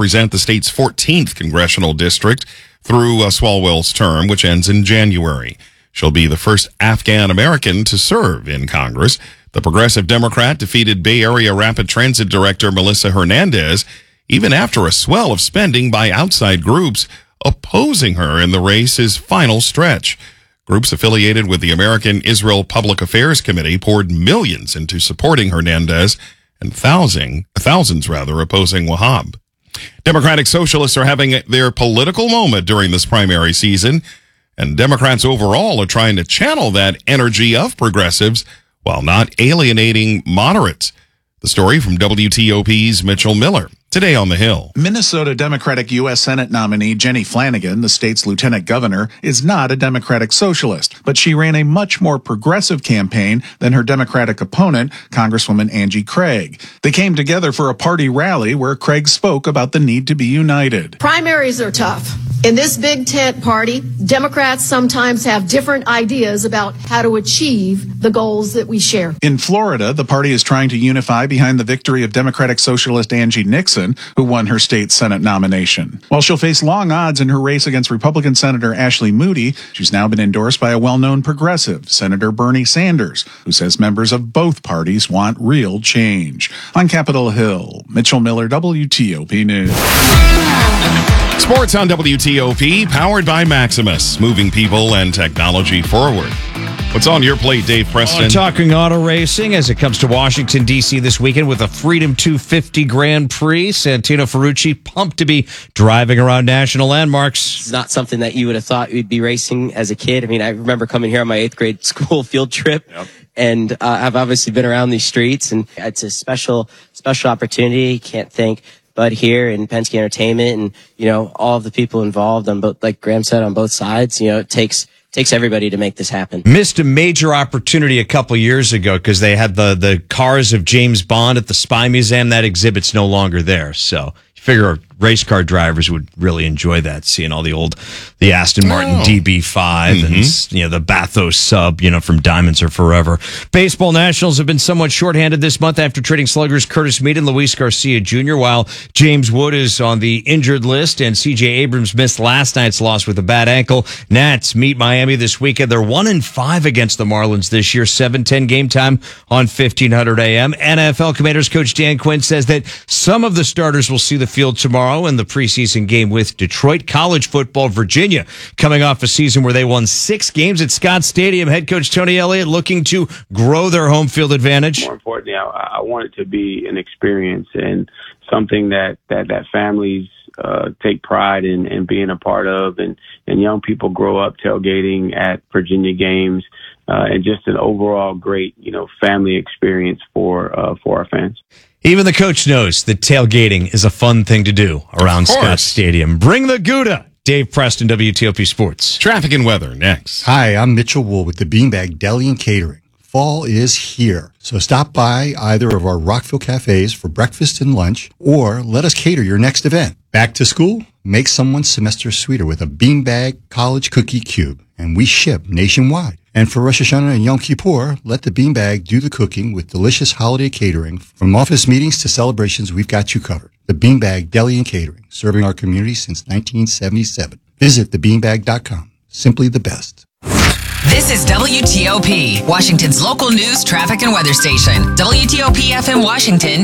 14th congressional district through Swalwell's term, which ends in January. She'll be the first Afghan American to serve in Congress. The Progressive Democrat defeated Bay Area Rapid Transit Director Melissa Hernandez, even after a swell of spending by outside groups opposing her in the race's final stretch. Groups affiliated with the American Israel Public Affairs Committee poured millions into supporting Hernandez and thousands opposing Wahab. Democratic Socialists are having their political moment during this primary season, and Democrats overall are trying to channel that energy of progressives while not alienating moderates. The story from WTOP's Mitchell Miller. Today on the Hill. Minnesota Democratic U.S. Senate nominee Jenny Flanagan, the state's lieutenant governor, is not a Democratic socialist, but she ran a much more progressive campaign than her Democratic opponent, Congresswoman Angie Craig. They came together for a party rally where Craig spoke about the need to be united. Primaries are tough. In this big tent party, Democrats sometimes have different ideas about how to achieve the goals that we share. In Florida, the party is trying to unify behind the victory of Democratic socialist Angie Nixon, who won her state Senate nomination. While she'll face long odds in her race against Republican Senator Ashley Moody, she's now been endorsed by a well-known progressive, Senator Bernie Sanders, who says members of both parties want real change. On Capitol Hill, Mitchell Miller, WTOP News. Sports on WTOP, powered by Maximus, moving people and technology forward. What's on your plate, Dave Preston? Talking auto racing as it comes to Washington, D.C. this weekend with a Freedom 250 Grand Prix. Santino Ferrucci pumped to be driving around national landmarks. It's not something that you would have thought you'd be racing as a kid. I mean, I remember coming here on my 8th grade school field trip. Yep. And I've obviously been around these streets, and it's a special opportunity. Can't thank Bud here and Penske Entertainment and, all of the people involved on both, like Graham said, on both sides. It takes everybody to make this happen. Missed a major opportunity a couple years ago because they had the cars of James Bond at the Spy Museum. That exhibit's no longer there. So you figure race car drivers would really enjoy that, seeing all the Aston Martin DB5 and the Bathos sub, from Diamonds Are Forever. Baseball Nationals have been somewhat shorthanded this month after trading sluggers Curtis Mead and Luis Garcia Jr., while James Wood is on the injured list and C.J. Abrams missed last night's loss with a bad ankle. Nats meet Miami this weekend. They're 1-5 against the Marlins this year. 7:10 game time on 1500 AM. NFL Commanders coach Dan Quinn says that some of the starters will see the field tomorrow in the preseason game with Detroit. College football, Virginia, coming off a season where they won 6 games at Scott Stadium. Head coach Tony Elliott looking to grow their home field advantage. More importantly, I want it to be an experience and something that families take pride in being a part of, and young people grow up tailgating at Virginia games, and just an overall great, family experience for our fans. Even the coach knows that tailgating is a fun thing to do around Scott Stadium. Bring the Gouda. Dave Preston, WTOP Sports. Traffic and weather next. Hi, I'm Mitchell Wool with the Beanbag Deli and Catering. Fall is here, so stop by either of our Rockville cafes for breakfast and lunch, or let us cater your next event. Back to school? Make someone's semester sweeter with a Beanbag College Cookie Cube, and we ship nationwide. And for Rosh Hashanah and Yom Kippur, let the Beanbag do the cooking with delicious holiday catering. From office meetings to celebrations, we've got you covered. The Beanbag Deli and Catering, serving our community since 1977. Visit thebeanbag.com. Simply the best. This is WTOP, Washington's local news, traffic, and weather station. WTOP FM Washington,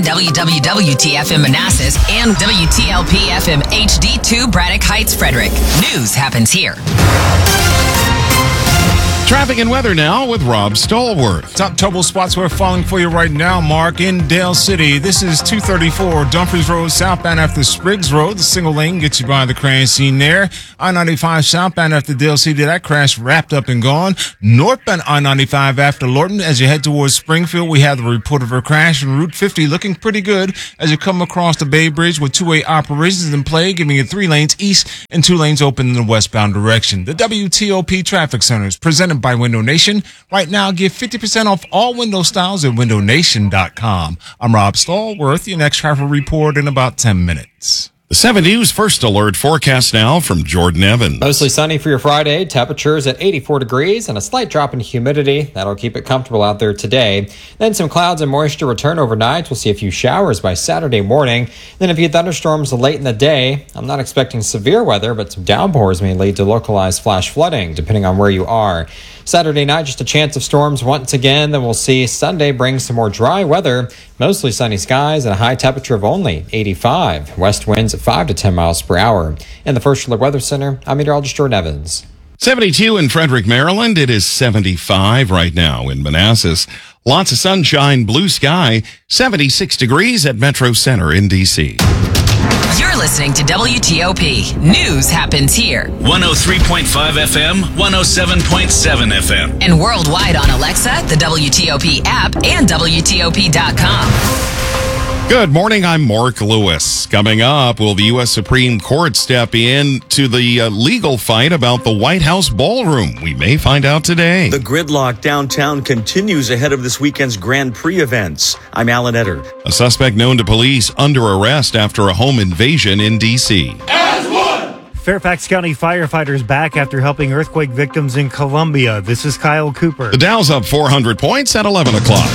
WWWT FM Manassas, and WTLP FM HD2 Braddock Heights, Frederick. News happens here. Traffic and weather now with Rob Stallworth. Top trouble spots we're following for you right now, Mark, in Dale City. This is 234 Dumfries Road southbound after Spriggs Road. The single lane gets you by the crash scene there. I-95 southbound after Dale City. That crash wrapped up and gone. Northbound I-95 after Lorton. As you head towards Springfield, we have the report of a crash. And Route 50 looking pretty good as you come across the Bay Bridge with two-way operations in play, giving you 3 lanes east and 2 lanes open in the westbound direction. The WTOP Traffic Center is presented by Window Nation. Right now, get 50% off all window styles at windownation.com. I'm Rob Stallworth. Your next travel report in about 10 minutes. The 7 News First Alert forecast now from Jordan Evans. Mostly sunny for your Friday. Temperatures at 84 degrees and a slight drop in humidity. That'll keep it comfortable out there today. Then some clouds and moisture return overnight. We'll see a few showers by Saturday morning. Then a few thunderstorms late in the day. I'm not expecting severe weather, but some downpours may lead to localized flash flooding, depending on where you are. Saturday night, just a chance of storms once again. Then we'll see Sunday bring some more dry weather. Mostly sunny skies and a high temperature of only 85. West winds at 5 to 10 miles per hour. In the First Alert Weather Center, I'm meteorologist Jordan Evans. 72 in Frederick, Maryland. It is 75 right now in Manassas. Lots of sunshine, blue sky, 76 degrees at Metro Center in D.C. You're listening to WTOP. News happens here. 103.5 FM, 107.7 FM. And worldwide on Alexa, the WTOP app, and WTOP.com. Good morning, I'm Mark Lewis. Coming up, will the U.S. Supreme Court step in to the legal fight about the White House ballroom? We may find out today. The gridlock downtown continues ahead of this weekend's Grand Prix events. I'm Alan Etter. A suspect known to police under arrest after a home invasion in D.C. Fairfax County firefighters back after helping earthquake victims in Colombia. This is Kyle Cooper. The Dow's up 400 points at 11 o'clock.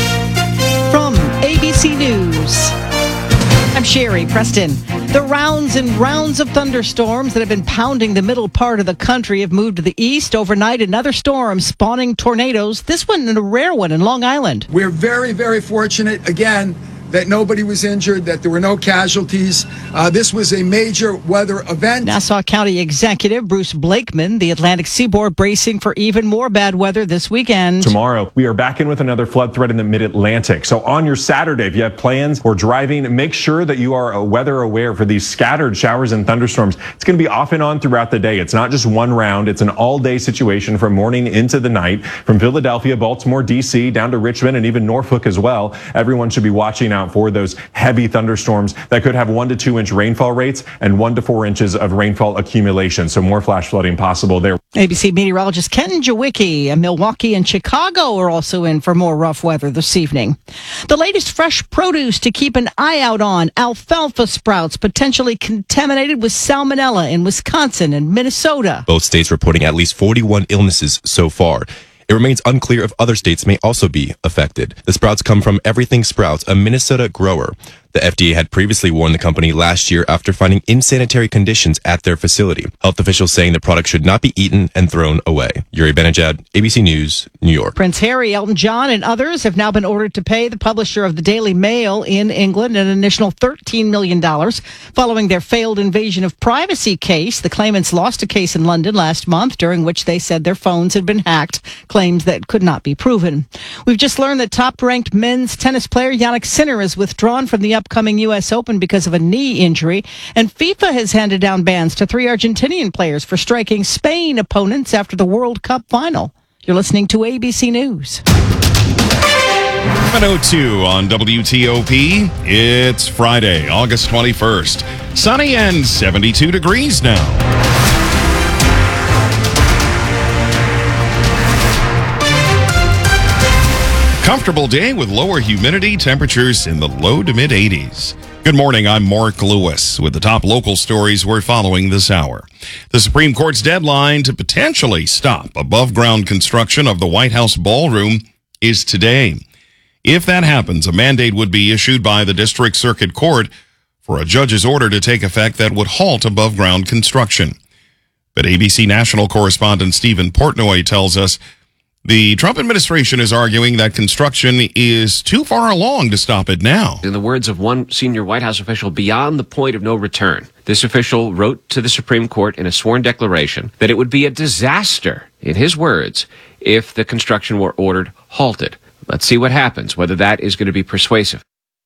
From ABC News, I'm Sherry Preston. The rounds and rounds of thunderstorms that have been pounding the middle part of the country have moved to the east. Overnight, another storm spawning tornadoes. This one, a rare one in Long Island. We're very, very fortunate, again, that nobody was injured, that there were no casualties. This was a major weather event. Nassau County Executive Bruce Blakeman, the Atlantic seaboard bracing for even more bad weather this weekend. Tomorrow, we are back in with another flood threat in the mid-Atlantic. So on your Saturday, if you have plans or driving, make sure that you are weather aware for these scattered showers and thunderstorms. It's going to be off and on throughout the day. It's not just one round. It's an all-day situation from morning into the night. From Philadelphia, Baltimore, D.C., down to Richmond, and even Norfolk as well. Everyone should be watching out for those heavy thunderstorms that could have 1 to 2 inch rainfall rates and 1 to 4 inches of rainfall accumulation. So more flash flooding possible there. ABC meteorologist Ken Jawicki and Milwaukee and Chicago are also in for more rough weather this evening. The latest fresh produce to keep an eye out on: alfalfa sprouts potentially contaminated with salmonella in Wisconsin and Minnesota. Both states reporting at least 41 illnesses so far. It remains unclear if other states may also be affected. The sprouts come from Everything Sprouts, a Minnesota grower. The FDA had previously warned the company last year after finding insanitary conditions at their facility. Health officials saying the product should not be eaten and thrown away. Yuri Benajad, ABC News, New York. Prince Harry, Elton John, and others have now been ordered to pay the publisher of the Daily Mail in England an additional $13 million following their failed invasion of privacy case. The claimants lost a case in London last month during which they said their phones had been hacked, claims that could not be proven. We've just learned that top-ranked men's tennis player Jannik Sinner is withdrawn from the upcoming U.S. Open because of a knee injury, and FIFA has handed down bans to 3 Argentinian players for striking Spain opponents after the World Cup final. You're listening to ABC News. 7:02 on WTOP. It's Friday, August 21st. Sunny and 72 degrees now. Comfortable day with lower humidity, temperatures in the low to mid 80s. Good morning, I'm Mark Lewis with the top local stories we're following this hour. The Supreme Court's deadline to potentially stop above-ground construction of the White House ballroom is today. If that happens, a mandate would be issued by the District Circuit Court for a judge's order to take effect that would halt above-ground construction. But ABC national correspondent Stephen Portnoy tells us the Trump administration is arguing that construction is too far along to stop it now. In the words of one senior White House official, beyond the point of no return. This official wrote to the Supreme Court in a sworn declaration that it would be a disaster in his words, if the construction were ordered halted. Let's see what happens, whether that is going to be persuasive.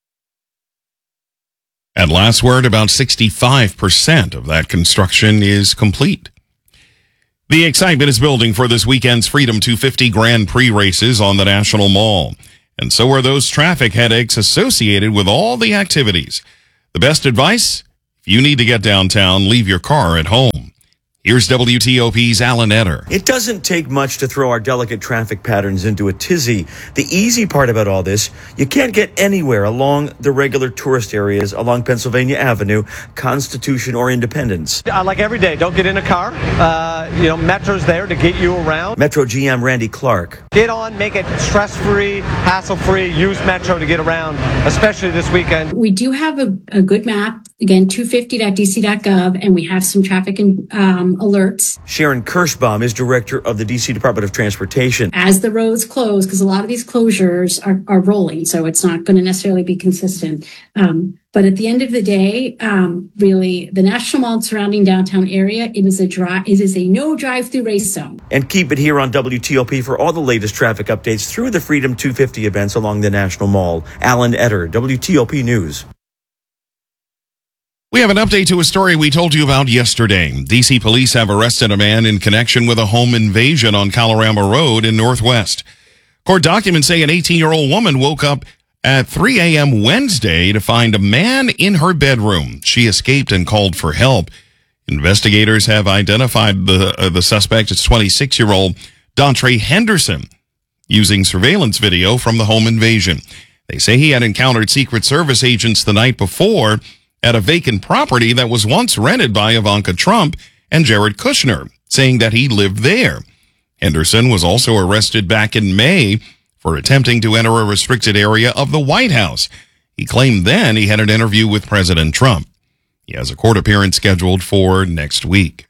At last word, about 65% of that construction is complete. The excitement is building for this weekend's Freedom 250 Grand Prix races on the National Mall. And so are those traffic headaches associated with all the activities. The best advice? If you need to get downtown, leave your car at home. Here's WTOP's Alan Etter. It doesn't take much to throw our delicate traffic patterns into a tizzy. The easy part about all this, you can't get anywhere along the regular tourist areas along Pennsylvania Avenue, Constitution, or Independence. Like every day, don't get in a car. Metro's there to get you around. Metro GM Randy Clark. Get on, make it stress-free, hassle-free. Use Metro to get around, especially this weekend. We do have a good map, again, 250.dc.gov, and we have some traffic and alerts. Sharon Kirschbaum is director of the D.C. Department of Transportation. As the roads close, because a lot of these closures are rolling, so it's not going to necessarily be consistent. But at the end of the day, really, the National Mall and surrounding downtown area, it is a no drive-through race zone. And keep it here on WTOP for all the latest traffic updates through the Freedom 250 events along the National Mall. Alan Etter, WTOP News. We have an update to a story we told you about yesterday. D.C. police have arrested a man in connection with a home invasion on Colorama Road in Northwest. Court documents say an 18-year-old woman woke up at 3 a.m. Wednesday to find a man in her bedroom. She escaped and called for help. Investigators have identified the suspect as 26-year-old Dontre Henderson using surveillance video from the home invasion. They say he had encountered Secret Service agents the night before at a vacant property that was once rented by Ivanka Trump and Jared Kushner, saying that he lived there. Henderson was also arrested back in May for attempting to enter a restricted area of the White House. He claimed then he had an interview with President Trump. He has a court appearance scheduled for next week.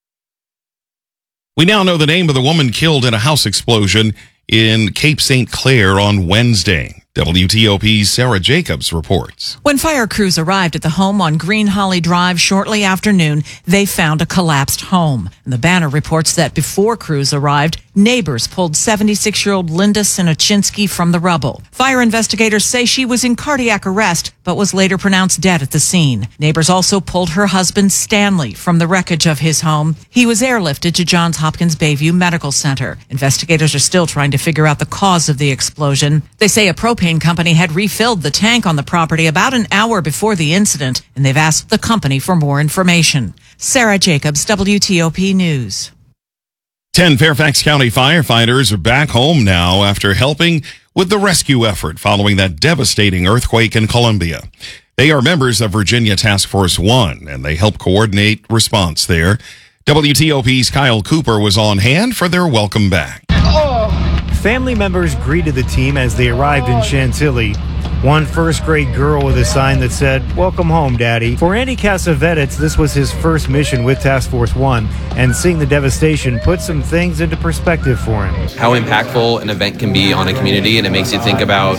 We now know the name of the woman killed in a house explosion in Cape St. Clair on Wednesday. WTOP's Sarah Jacobs reports. When fire crews arrived at the home on Green Holly Drive shortly after noon, they found a collapsed home. And the Banner reports that before crews arrived, neighbors pulled 76-year-old Linda Sinochinsky from the rubble. Fire investigators say she was in cardiac arrest, but was later pronounced dead at the scene. Neighbors also pulled her husband Stanley from the wreckage of his home. He was airlifted to Johns Hopkins Bayview Medical Center. Investigators are still trying to figure out the cause of the explosion. They say a propane company had refilled the tank on the property about an hour before the incident, and they've asked the company for more information. Sarah Jacobs, WTOP News. 10 Fairfax County firefighters are back home now after helping with the rescue effort following that devastating earthquake in Columbia. They are members of Virginia Task Force 1, and they help coordinate response there. WTOP's Kyle Cooper was on hand for their welcome back. Family members greeted the team as they arrived in Chantilly. One first-grade girl with a sign that said, "Welcome home, Daddy." For Andy Cassavetes, this was his first mission with Task Force 1, and seeing the devastation put some things into perspective for him. How impactful an event can be on a community, and it makes you think about,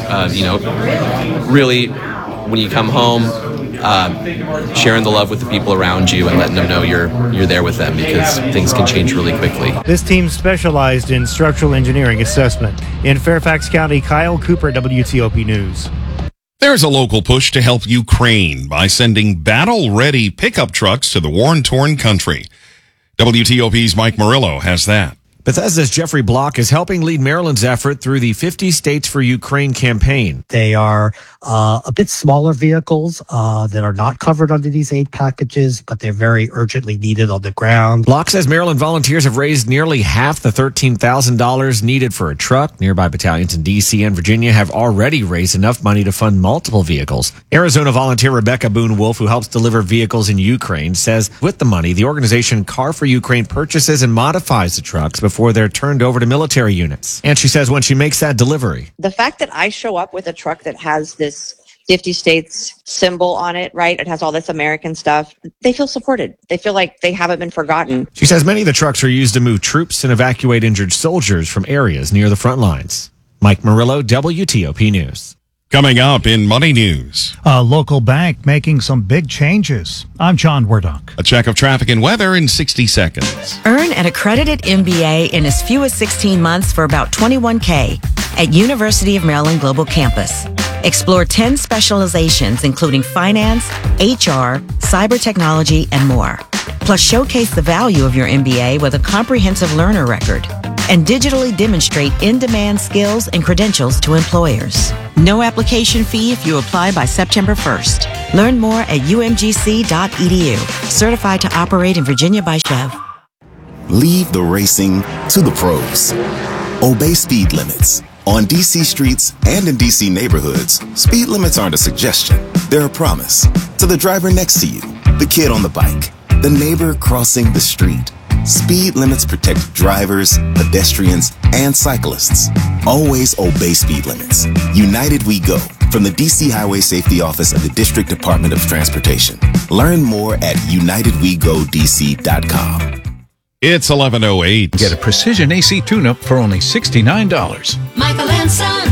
really, when you come home, sharing the love with the people around you and letting them know you're there with them, because things can change really quickly. This team specialized in structural engineering assessment. In Fairfax County, Kyle Cooper, WTOP News. There's a local push to help Ukraine by sending battle-ready pickup trucks to the war-torn country. WTOP's Mike Murillo has that. Bethesda's Jeffrey Block is helping lead Maryland's effort through the 50 States for Ukraine campaign. They are a bit smaller vehicles that are not covered under these aid packages, but they're very urgently needed on the ground. Block says Maryland volunteers have raised nearly half the $13,000 needed for a truck. Nearby battalions in D.C. and Virginia have already raised enough money to fund multiple vehicles. Arizona volunteer Rebecca Boone Wolf, who helps deliver vehicles in Ukraine, says with the money, the organization Car for Ukraine purchases and modifies the trucks before they're turned over to military units. And she says when she makes that delivery, the fact that I show up with a truck that has this 50 states symbol on it, right? It has all this American stuff. They feel supported. They feel like they haven't been forgotten. She says many of the trucks are used to move troops and evacuate injured soldiers from areas near the front lines. Mike Murillo, WTOP News. Coming up in Money News. A local bank making some big changes. I'm John Wardock. A check of traffic and weather in 60 seconds. Earn an accredited MBA in as few as 16 months for about $21K at University of Maryland Global Campus. Explore 10 specializations, including finance, HR, cyber technology, and more. Plus, showcase the value of your MBA with a comprehensive learner record and digitally demonstrate in-demand skills and credentials to employers. No application fee if you apply by September 1st. Learn more at umgc.edu. Certified to operate in Virginia by Chev. Leave the racing to the pros. Obey speed limits. On DC streets and in DC neighborhoods, speed limits aren't a suggestion. They're a promise. To the driver next to you, the kid on the bike, the neighbor crossing the street. Speed limits protect drivers, pedestrians, and cyclists. Always obey speed limits. United We Go, from the DC Highway Safety Office of the District Department of Transportation. Learn more at unitedwegodc.com. It's 11:08. Get a precision AC tune-up for only $69. Michael and Son.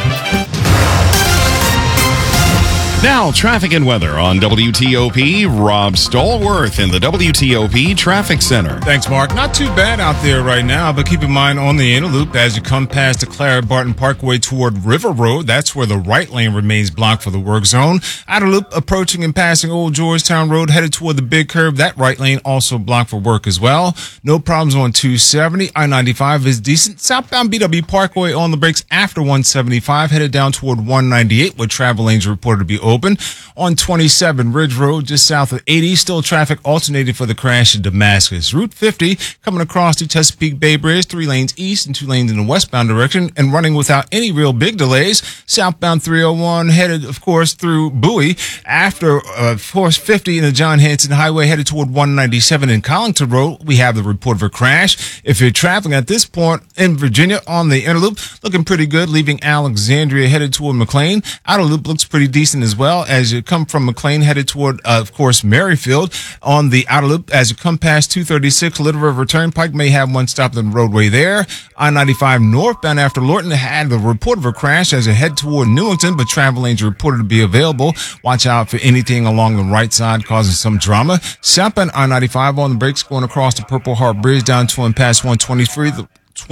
Now, traffic and weather on WTOP. Rob Stallworth in the WTOP Traffic Center. Thanks, Mark. Not too bad out there right now, but keep in mind on the inner loop as you come past the Clara Barton Parkway toward River Road, that's where the right lane remains blocked for the work zone. Outer loop approaching and passing Old Georgetown Road headed toward the big curve. That right lane also blocked for work as well. No problems on 270. I-95 is decent. Southbound BW Parkway on the brakes after 175 headed down toward 198 where travel lanes are reported to be open. On 27 Ridge Road, just south of 80, still traffic alternated for the crash in Damascus. Route 50 coming across the Chesapeake Bay Bridge, 3 lanes east and 2 lanes in the westbound direction, and running without any real big delays. Southbound 301 headed, of course, through Bowie. After, of course, 50 in the John Hanson Highway headed toward 197 in Collington Road, we have the report of a crash. If you're traveling at this point in Virginia on the inner loop, looking pretty good, leaving Alexandria headed toward McLean. Outer loop looks pretty decent as well as you come from McLean headed toward, of course, Merrifield. On the outer loop, as you come past 236 Little River Turnpike, may have one stop on the roadway there. I-95 northbound after Lorton had the report of a crash as you head toward Newington, but travel lanes are reported to be available. Watch out for anything along the right side causing some drama. Southbound I-95 on the brakes going across the Purple Heart Bridge down to and past 123.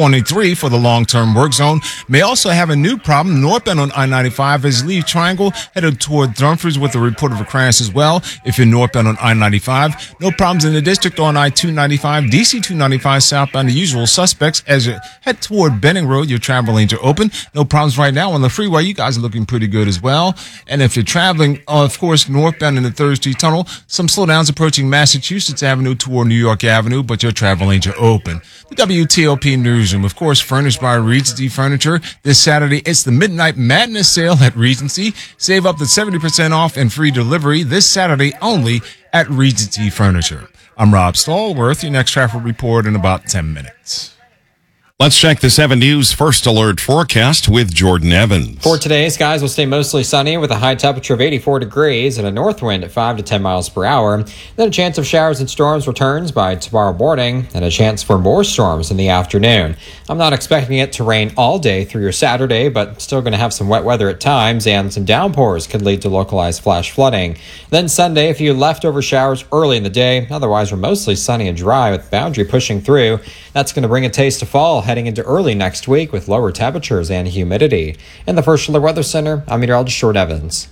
23 for the long-term work zone. May also have a new problem northbound on I-95 as you leave Triangle headed toward Dumfries with a report of a crash as well. If you're northbound on I-95, no problems in the district on I-295, DC-295 southbound, the usual suspects. As you head toward Benning Road, your travel lanes are open. No problems right now on the freeway. You guys are looking pretty good as well. And if you're traveling, of course, northbound in the 3rd Street Tunnel, some slowdowns approaching Massachusetts Avenue toward New York Avenue, but your travel lanes are open. The WTOP Newsroom, of course, furnished by Regency Furniture. This Saturday, it's the Midnight Madness Sale at Regency. Save up to 70% off and free delivery this Saturday only at Regency Furniture. I'm Rob Stallworth. Your next traffic report in about 10 minutes. Let's check the 7 News First Alert forecast with Jordan Evans. For today, skies will stay mostly sunny with a high temperature of 84 degrees and a north wind at 5 to 10 miles per hour. Then a chance of showers and storms returns by tomorrow morning and a chance for more storms in the afternoon. I'm not expecting it to rain all day through your Saturday, but still going to have some wet weather at times, and some downpours could lead to localized flash flooding. Then Sunday, a few leftover showers early in the day. Otherwise, we're mostly sunny and dry with boundary pushing through. That's going to bring a taste of fall heading into early next week with lower temperatures and humidity. In the First Alert Weather Center, I'm meteorologist Short Evans.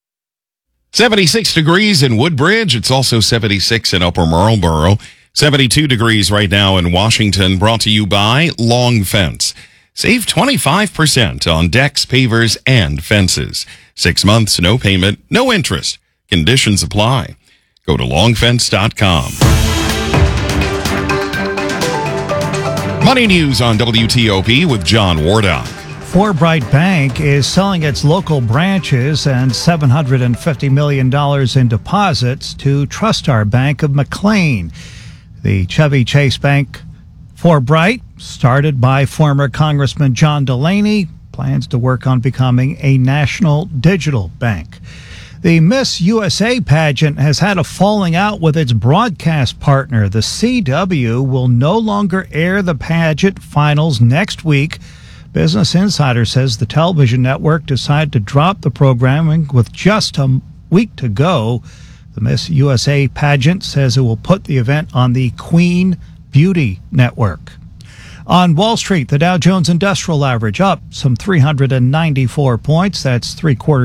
76 degrees in Woodbridge. It's also 76 in Upper Marlboro. 72 degrees right now in Washington, brought to you by Long Fence. Save 25% on decks, pavers, and fences. 6 months, no payment, no interest. Conditions apply. Go to longfence.com. Money News on WTOP with John Wardock. Forbright Bank is selling its local branches and $750 million in deposits to TrustStar Bank of McLean. The Chevy Chase Bank Forbright, started by former Congressman John Delaney, plans to work on becoming a national digital bank. The Miss USA pageant has had a falling out with its broadcast partner. The CW will no longer air the pageant finals next week Business Insider says the television network decided to drop the programming with just a week to go. The Miss USA pageant says it will put the event on the Queen Beauty Network. On Wall Street, the Dow Jones Industrial Average up some 394 points. That's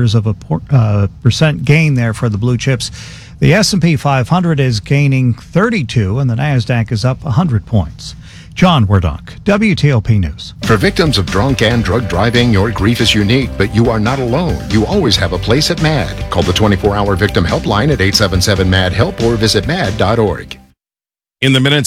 0.75% gain there for the blue chips. The S&P 500 is gaining 32, and the NASDAQ is up 100 points. John Werdonk, WTOP News. For victims of drunk and drug driving, your grief is unique, but you are not alone. You always have a place at MAD. Call the 24-hour victim helpline at 877-MAD-HELP or visit mad.org. In the minutes